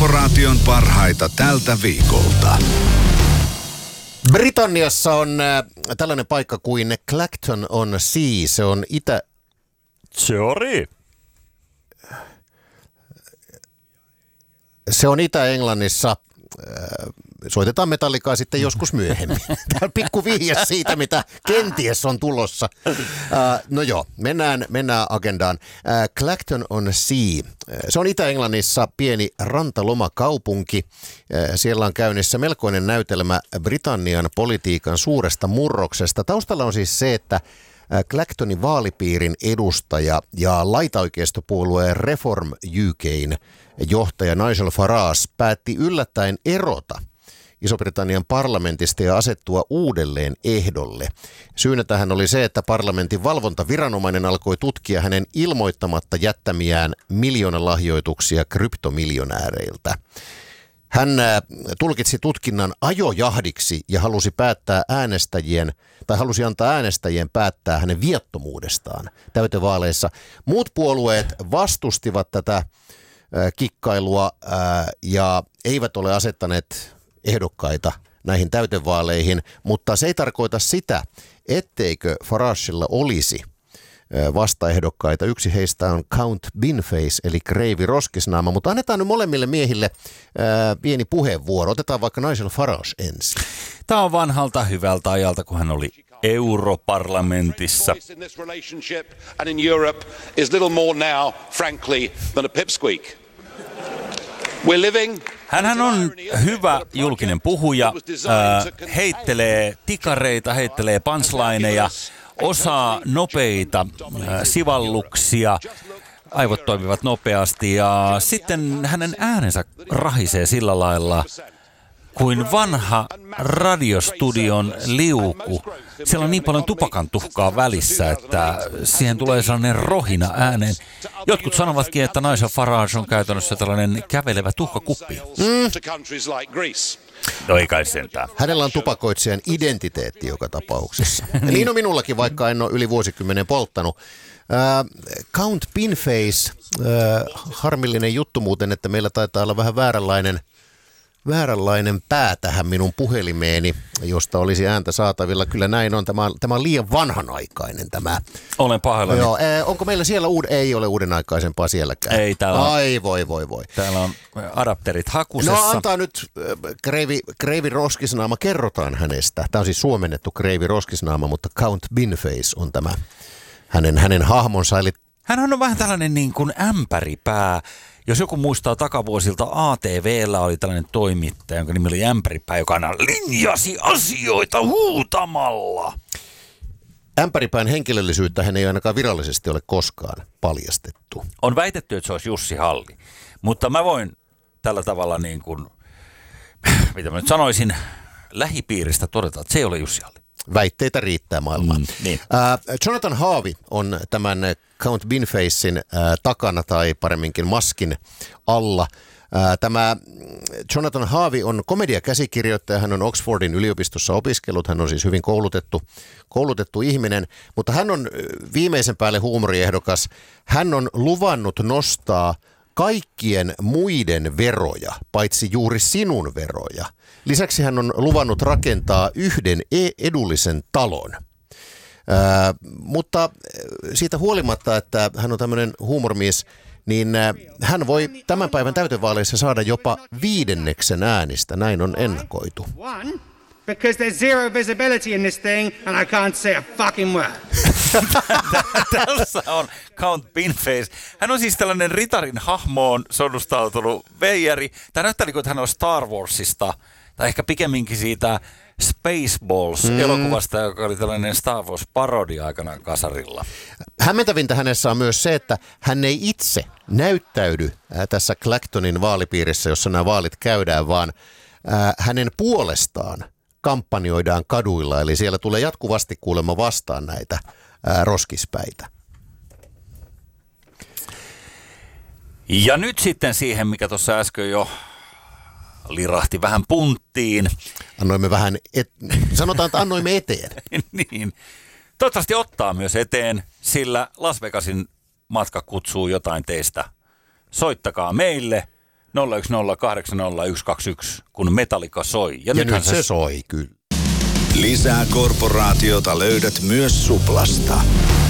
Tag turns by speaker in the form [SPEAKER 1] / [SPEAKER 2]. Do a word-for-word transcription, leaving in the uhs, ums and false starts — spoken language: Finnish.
[SPEAKER 1] Korporaation parhaita tältä viikolta.
[SPEAKER 2] Britanniassa on äh, tällainen paikka kuin Clacton on Sea. Se on itä...
[SPEAKER 3] Sorry.
[SPEAKER 2] Se on Itä-Englannissa. Äh, soitetaan Metallicaa sitten joskus myöhemmin. Tämä on pikku vihje siitä, mitä kenties on tulossa. Äh, no joo, mennään, mennään agendaan. Äh, Clacton on Sea. Se on Itä-Englannissa pieni rantalomakaupunki. Äh, siellä on käynnissä melkoinen näytelmä Britannian politiikan suuresta murroksesta. Taustalla on siis se, että Clactonin vaalipiirin edustaja ja laitaoikeistopuolueen Reform U K:n johtaja Nigel Farage päätti yllättäen erota Iso-Britannian parlamentista ja asettua uudelleen ehdolle. Syynä tähän oli se, että parlamentin valvontaviranomainen alkoi tutkia hänen ilmoittamatta jättämiään miljoonalahjoituksia kryptomiljonääreiltä. Hän tulkitsi tutkinnan ajojahdiksi ja halusi päättää äänestäjien, tai halusi antaa äänestäjien päättää hänen viattomuudestaan täytevaaleissa. Muut puolueet vastustivat tätä kikkailua ja eivät ole asettaneet ehdokkaita näihin täytevaaleihin, mutta se ei tarkoita sitä, etteikö Faragella olisi vastaehdokkaita. Yksi heistä on Count Binface, eli Kreivi Roskisnaama, mutta annetaan nyt molemmille miehille ää, pieni puheenvuoro. Otetaan vaikka Nigel Farage ensin.
[SPEAKER 3] Tämä on vanhalta hyvältä ajalta, kun hän oli europarlamentissa. Hänhän on hyvä julkinen puhuja, äh, heittelee tikareita, heittelee punchlineja, osaa nopeita äh, sivalluksia, aivot toimivat nopeasti ja sitten hänen äänensä rahisee sillä lailla kuin vanha radiostudion liuku. Siellä on niin paljon tupakan tuhkaa välissä, että siihen tulee sellainen rohina ääneen. Jotkut sanovatkin, että Nigel Farage on käytännössä tällainen kävelevä tuhkakuppi. Mm. No ei kai sentään.
[SPEAKER 2] Hänellä on tupakoitsijan identiteetti joka tapauksessa. Niin on minullakin, vaikka en ole yli vuosikymmenen polttanut. Äh, Count Binface, äh, harmillinen juttu muuten, että meillä taitaa olla vähän vääränlainen Vääränlainen pää tähän minun puhelimeeni, josta olisi ääntä saatavilla. Kyllä näin on. Tämä, tämä on liian vanhanaikainen tämä.
[SPEAKER 3] Olen pahoillani.
[SPEAKER 2] Joo, äh, onko meillä siellä uud- ei ole uudenaikaisempaa sielläkään?
[SPEAKER 3] Ei, täällä on.
[SPEAKER 2] Ai voi voi voi.
[SPEAKER 3] Täällä on adapterit hakusessa.
[SPEAKER 2] No antaa nyt äh, Kreivi, Kreivi Roskisnaama, kerrotaan hänestä. Tämä on siis suomennettu Kreivi Roskisnaama, mutta Count Binface on tämä hänen, hänen hahmonsa. Eli
[SPEAKER 3] hänhän on vähän tällainen niin kuin ämpäripää. Jos joku muistaa takavuosilta, A T V:llä oli tällainen toimittaja, jonka nimi oli Ämpäripää, joka aina linjasi asioita huutamalla.
[SPEAKER 2] Ämpäripään henkilöllisyyttä hän ei ainakaan virallisesti ole koskaan paljastettu.
[SPEAKER 3] On väitetty, että se olisi Jussi Halli, mutta mä voin tällä tavalla niin kuin, mitä mä nyt sanoisin, lähipiiristä todeta, että se ei ole Jussi Halli.
[SPEAKER 2] Väitteitä riittää maailmaan. Mm,
[SPEAKER 3] niin.
[SPEAKER 2] uh, Jonathan Harvey on tämän Count Binfacein uh, takana tai paremminkin maskin alla. Uh, tämä Jonathan Harvey on komediakäsikirjoittaja, hän on Oxfordin yliopistossa opiskellut, hän on siis hyvin koulutettu, koulutettu ihminen, mutta hän on viimeisen päälle huumoriehdokas. Hän on luvannut nostaa kaikkien muiden veroja, paitsi juuri sinun veroja. Lisäksi hän on luvannut rakentaa yhden edullisen talon. Ää, mutta siitä huolimatta, että hän on tämmöinen huumormies, niin hän voi tämän päivän täytevaaleissa saada jopa viidenneksen äänistä. Näin on ennakoitu.
[SPEAKER 4] Because there's zero visibility in this thing and I can't say a fucking word.
[SPEAKER 3] Tässä on Count Binface. Hän on siis tällainen ritarin hahmoon sonnustautunut veijari. Tämä näyttää niin kuin, että hän on Star Warsista, tai ehkä pikemminkin siitä Spaceballs-elokuvasta, mm. joka oli tällainen Star Wars-parodia aikanaan kasarilla.
[SPEAKER 2] Hämmentävintä hänessä on myös se, että hän ei itse näyttäydy tässä Clactonin vaalipiirissä, jossa nämä vaalit käydään, vaan hänen puolestaan kampanjoidaan kaduilla, eli siellä tulee jatkuvasti kuulemma vastaan näitä ää, roskispäitä.
[SPEAKER 3] Ja nyt sitten siihen, mikä tuossa äsken jo lirahti vähän punttiin.
[SPEAKER 2] Annoimme vähän, et, sanotaan, että annoimme eteen.
[SPEAKER 3] Niin. Toivottavasti ottaa myös eteen, sillä Las Vegasin matka kutsuu jotain teistä. Soittakaa meille nolla yksi nolla kahdeksan nolla yksi kaksi yksi, kun Metallica soi.
[SPEAKER 2] Ja, ja nyt se soi, kyllä.
[SPEAKER 1] Lisää korporaatiota löydät myös Suplasta.